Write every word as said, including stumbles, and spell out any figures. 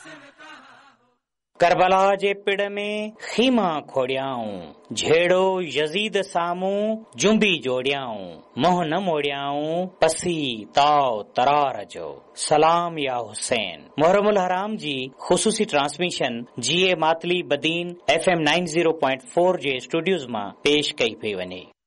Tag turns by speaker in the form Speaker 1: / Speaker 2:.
Speaker 1: करबला जे पिड़ में खीमा खोड़ियाऊं, झेड़ो यजीद सामूं जुंबी जोड़ियाऊं, मोह न मोड़ियाऊं पसी ताव तरार जो, सलाम या हुसैन। मुहर्रमुल हराम जी ख़ुसूसी ट्रांसमिशन जीए Matali Badin F M ninety point four जे स्टूडियोज़ मां पेश कई पई वञे।